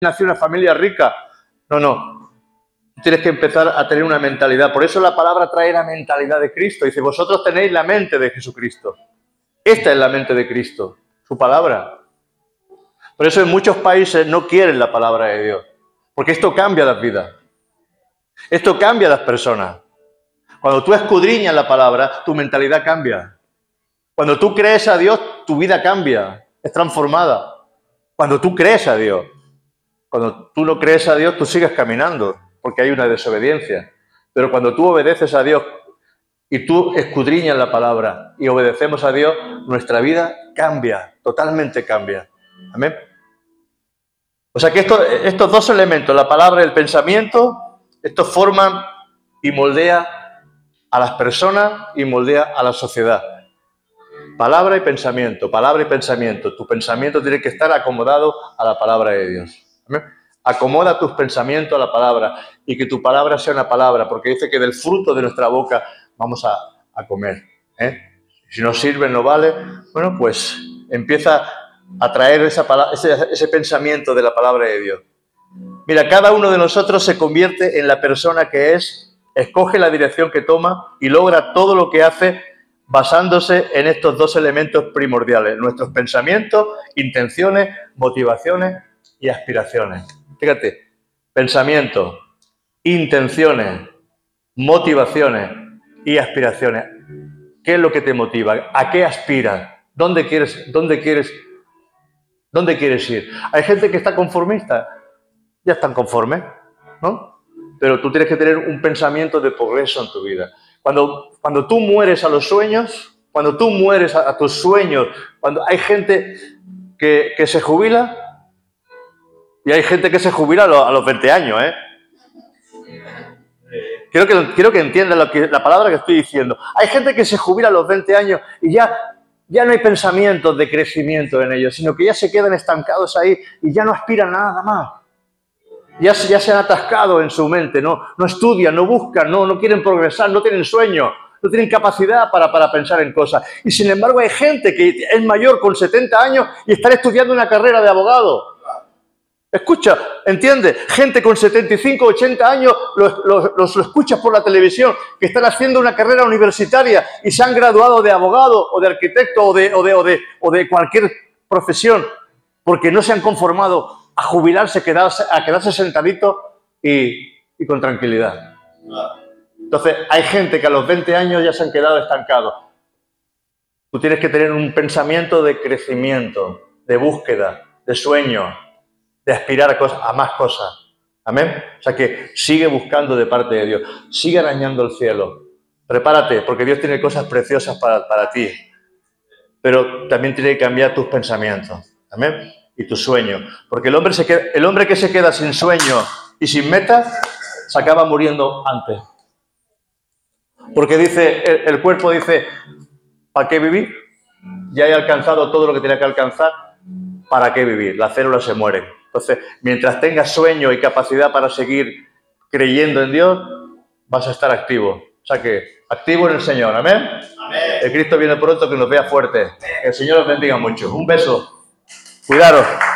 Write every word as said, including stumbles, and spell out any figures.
nació en una familia rica. No, no. Tienes que empezar a tener una mentalidad. Por eso la palabra trae la mentalidad de Cristo. Dice, vosotros tenéis la mente de Jesucristo. Esta es la mente de Cristo, su palabra. Por eso en muchos países no quieren la palabra de Dios. Porque esto cambia las vidas. Esto cambia a las personas. Cuando tú escudriñas la palabra, tu mentalidad cambia. Cuando tú crees a Dios, tu vida cambia, es transformada. Cuando tú crees a Dios. Cuando tú no crees a Dios, tú sigues caminando, porque hay una desobediencia. Pero cuando tú obedeces a Dios y tú escudriñas la palabra y obedecemos a Dios, nuestra vida cambia, totalmente cambia. Amén. O sea que esto, estos dos elementos, la palabra y el pensamiento, estos forman y moldean a las personas y moldean a la sociedad. Palabra y pensamiento, palabra y pensamiento. Tu pensamiento tiene que estar acomodado a la palabra de Dios. ¿Amén? Acomoda tus pensamientos a la palabra y que tu palabra sea una palabra, porque dice que del fruto de nuestra boca vamos a, a comer. ¿eh? Si no sirve, no vale. Bueno, pues empieza a traer esa palabra, ese, ese pensamiento de la palabra de Dios. Mira, cada uno de nosotros se convierte en la persona que es, escoge la dirección que toma y logra todo lo que hace basándose en estos dos elementos primordiales, nuestros pensamientos, intenciones, motivaciones y aspiraciones. Fíjate, pensamientos, intenciones, motivaciones y aspiraciones. ¿Qué es lo que te motiva? ¿A qué aspiras? ¿Dónde quieres, dónde quieres, dónde quieres ir? Hay gente que está conformista, ya están conformes, ¿no? Pero tú tienes que tener un pensamiento de progreso en tu vida. Cuando, cuando tú mueres a los sueños, cuando tú mueres a, a tus sueños, cuando hay gente que, que se jubila, y hay gente que se jubila a los, a los veinte años, ¿eh? Quiero que, quiero que entiendan lo que, la palabra que estoy diciendo. Hay gente que se jubila a los veinte años y ya, ya no hay pensamientos de crecimiento en ellos, sino que ya se quedan estancados ahí y ya no aspiran a nada más. Ya, ya se han atascado en su mente, no, no estudian, no buscan, no, no quieren progresar, no tienen sueño, no tienen capacidad para, para pensar en cosas. Y sin embargo hay gente que es mayor con setenta años y está estudiando una carrera de abogado. Escucha, entiende, gente con setenta y cinco, ochenta años, los, los, los lo escuchas por la televisión, que están haciendo una carrera universitaria y se han graduado de abogado o de arquitecto o de, o de, o de, o de cualquier profesión, porque no se han conformado a jubilarse, quedarse, a quedarse sentaditos y, y con tranquilidad. Entonces, hay gente que a los veinte años ya se han quedado estancados. Tú tienes que tener un pensamiento de crecimiento, de búsqueda, de sueño, de aspirar a, cosas, a más cosas. Amén. O sea que sigue buscando de parte de Dios. Sigue arañando el cielo. Prepárate, porque Dios tiene cosas preciosas para, para ti. Pero también tiene que cambiar tus pensamientos. Amén. Y tu sueño. Porque el hombre, se queda, el hombre que se queda sin sueño y sin meta, se acaba muriendo antes. Porque dice, el, el cuerpo dice, ¿para qué vivir? Ya he alcanzado todo lo que tenía que alcanzar. ¿Para qué vivir? Las células se mueren. Entonces, mientras tengas sueño y capacidad para seguir creyendo en Dios, vas a estar activo. O sea que, activo en el Señor. ¿Amén? Amén. El Cristo viene pronto, que nos vea fuertes. Que el Señor los bendiga mucho. Un beso. Cuidaros.